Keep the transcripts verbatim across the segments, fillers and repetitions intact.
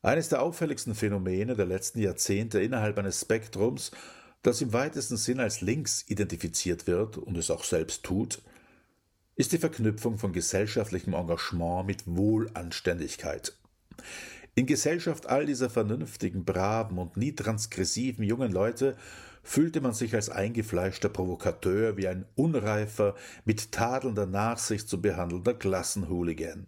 Eines der auffälligsten Phänomene der letzten Jahrzehnte innerhalb eines Spektrums, das im weitesten Sinn als links identifiziert wird und es auch selbst tut, ist die Verknüpfung von gesellschaftlichem Engagement mit Wohlanständigkeit. In Gesellschaft all dieser vernünftigen, braven und nie transgressiven jungen Leute fühlte man sich als eingefleischter Provokateur wie ein unreifer, mit tadelnder Nachsicht zu behandelnder Klassenhooligan.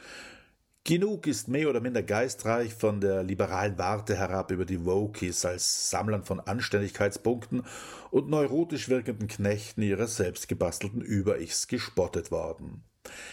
Genug ist mehr oder minder geistreich von der liberalen Warte herab über die Wokies als Sammlern von Anständigkeitspunkten und neurotisch wirkenden Knechten ihrer selbstgebastelten Über-Ichs gespottet worden.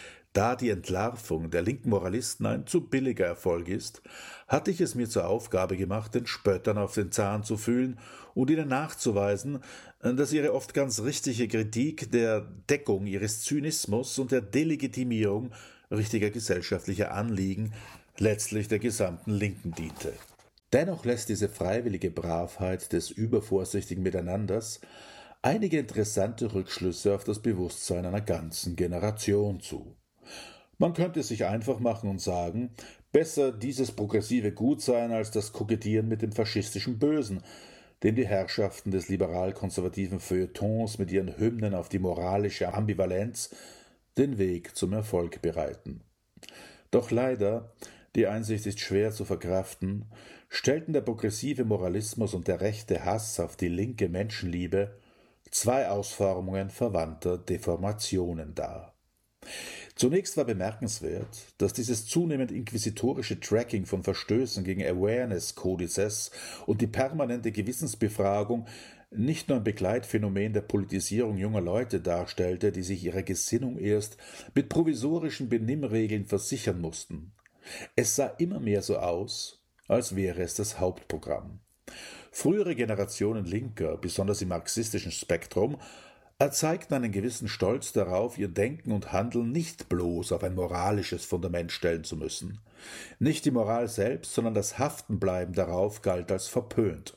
Da die Entlarvung der linken Moralisten ein zu billiger Erfolg ist, hatte ich es mir zur Aufgabe gemacht, den Spöttern auf den Zahn zu fühlen und ihnen nachzuweisen, dass ihre oft ganz richtige Kritik der Deckung ihres Zynismus und der Delegitimierung richtiger gesellschaftlicher Anliegen letztlich der gesamten Linken diente. Dennoch lässt diese freiwillige Bravheit des übervorsichtigen Miteinanders einige interessante Rückschlüsse auf das Bewusstsein einer ganzen Generation zu. Man könnte es sich einfach machen und sagen, besser dieses progressive Gutsein als das Kokettieren mit dem faschistischen Bösen, dem die Herrschaften des liberal-konservativen Feuilletons mit ihren Hymnen auf die moralische Ambivalenz den Weg zum Erfolg bereiten. Doch leider, die Einsicht ist schwer zu verkraften, stellten der progressive Moralismus und der rechte Hass auf die linke Menschenliebe zwei Ausformungen verwandter Deformationen dar. Zunächst war bemerkenswert, dass dieses zunehmend inquisitorische Tracking von Verstößen gegen Awareness-Kodizes und die permanente Gewissensbefragung nicht nur ein Begleitphänomen der Politisierung junger Leute darstellte, die sich ihrer Gesinnung erst mit provisorischen Benimmregeln versichern mussten. Es sah immer mehr so aus, als wäre es das Hauptprogramm. Frühere Generationen Linker, besonders im marxistischen Spektrum, erzeigten einen gewissen Stolz darauf, ihr Denken und Handeln nicht bloß auf ein moralisches Fundament stellen zu müssen. Nicht die Moral selbst, sondern das Haftenbleiben darauf galt als verpönt.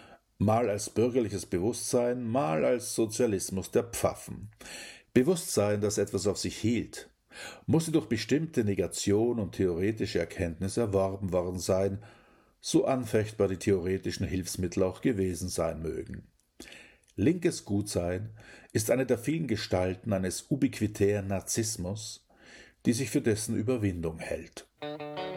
Mal als bürgerliches Bewusstsein, mal als Sozialismus der Pfaffen. Bewusstsein, das etwas auf sich hielt, musste durch bestimmte Negation und theoretische Erkenntnis erworben worden sein, so anfechtbar die theoretischen Hilfsmittel auch gewesen sein mögen. Linkes Gutsein ist eine der vielen Gestalten eines ubiquitären Narzissmus, die sich für dessen Überwindung hält.